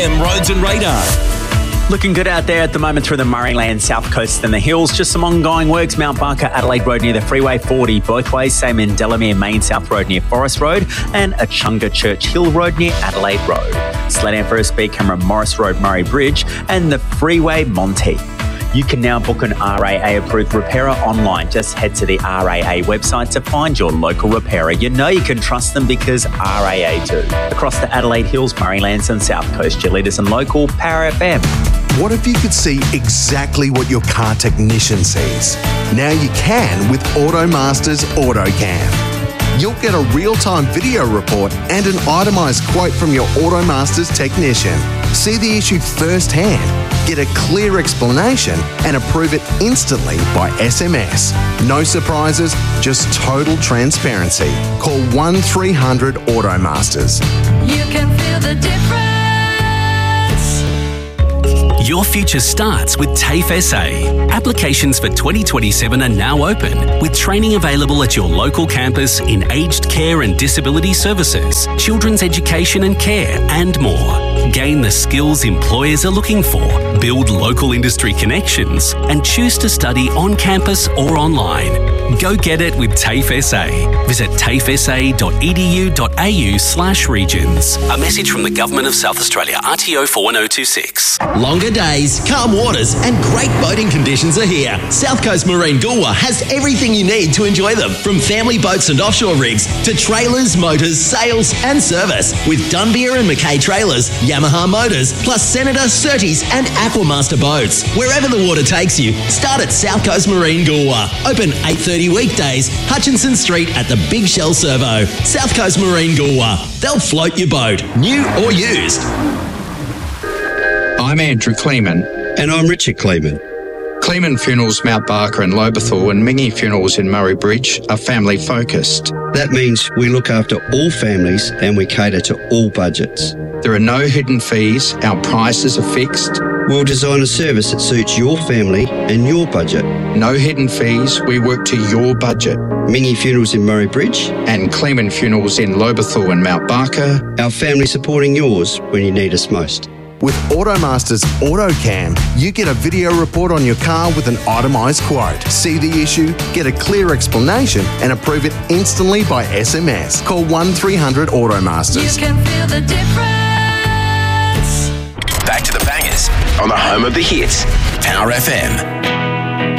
FM Roads and Radar. Looking good out there at the moment through the Murrayland, South Coast and the hills. Just some ongoing works. Mount Barker, Adelaide Road near the Freeway 40 both ways. Same in Delamere, Main South Road near Forest Road. And Achunga Church Hill Road near Adelaide Road. Sledding for a speed camera, Morris Road, Murray Bridge. And the Freeway Monty. You can now book an RAA-approved repairer online. Just head to the RAA website to find your local repairer. You know you can trust them because RAA do. Across the Adelaide Hills, Murraylands and South Coast, your leaders and local, Power FM. What if you could see exactly what your car technician sees? Now you can with AutoMasters AutoCam. You'll get a real-time video report and an itemised quote from your AutoMasters technician. See the issue firsthand, get a clear explanation and approve it instantly by SMS. No surprises, just total transparency. Call 1300 AutoMasters. You can feel the difference. Your future starts with TAFE SA. Applications for 2027 are now open, with training available at your local campus in aged care and disability services, children's education and care, and more. Gain the skills employers are looking for, build local industry connections, and choose to study on campus or online. Go get it with TAFE SA. Visit tafesa.edu.au/regions. A message from the Government of South Australia, RTO 41026. Longer days, calm waters, and great boating conditions are here. South Coast Marine Goolwa has everything you need to enjoy them, from family boats and offshore rigs to trailers, motors, sails, and service. With Dunbeer and Mackay trailers, Yamaha motors, plus Senator, Surtees, and Aquamaster boats. Wherever the water takes you, start at South Coast Marine Goolwa. Open 8:30 weekdays, Hutchinson Street at the Big Shell Servo. South Coast Marine Goolwa. They'll float your boat, new or used. I'm Andrew Kleeman. And I'm Richard Kleeman. Kleeman Funerals Mount Barker and Lobethal and Mingy Funerals in Murray Bridge are family focused. That means we look after all families and we cater to all budgets. There are no hidden fees, our prices are fixed. We'll design a service that suits your family and your budget. No hidden fees, we work to your budget. Mingy Funerals in Murray Bridge and Kleeman Funerals in Lobethal and Mount Barker. Our family supporting yours when you need us most. With AutoMasters AutoCam, you get a video report on your car with an itemised quote. See the issue, get a clear explanation and approve it instantly by SMS. Call 1300 AutoMasters. You can feel the difference. Back to the bangers on the home of the hits, Power FM.